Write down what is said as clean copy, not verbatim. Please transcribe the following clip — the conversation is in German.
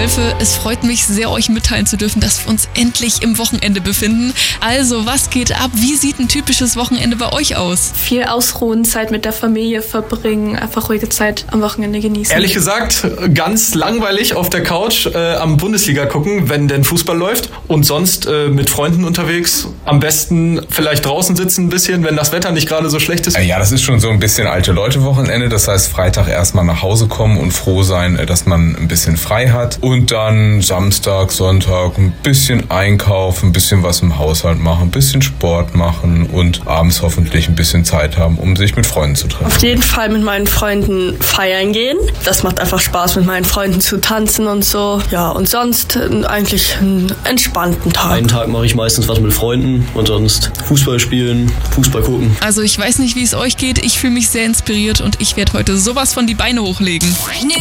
Wölfe. Es freut mich sehr, euch mitteilen zu dürfen, dass wir uns endlich im Wochenende befinden. Also, was geht ab? Wie sieht ein typisches Wochenende bei euch aus? Viel ausruhen, Zeit mit der Familie verbringen, einfach ruhige Zeit am Wochenende genießen. Ehrlich gesagt, ganz langweilig auf der Couch am Bundesliga gucken, wenn denn Fußball läuft. Und sonst mit Freunden unterwegs. Am besten vielleicht draußen sitzen ein bisschen, wenn das Wetter nicht gerade so schlecht ist. Ja, das ist schon so ein bisschen Alte-Leute-Wochenende. Das heißt, Freitag erstmal nach Hause kommen und froh sein, dass man ein bisschen frei hat. Und dann Samstag, Sonntag ein bisschen einkaufen, ein bisschen was im Haushalt machen, ein bisschen Sport machen und abends hoffentlich ein bisschen Zeit haben, um sich mit Freunden zu treffen. Auf jeden Fall mit meinen Freunden feiern gehen. Das macht einfach Spaß, mit meinen Freunden zu tanzen und so. Ja, und sonst eigentlich einen entspannten Tag. Einen Tag mache ich meistens was mit Freunden und sonst Fußball spielen, Fußball gucken. Also ich weiß nicht, wie es euch geht. Ich fühle mich sehr inspiriert und ich werde heute sowas von die Beine hochlegen.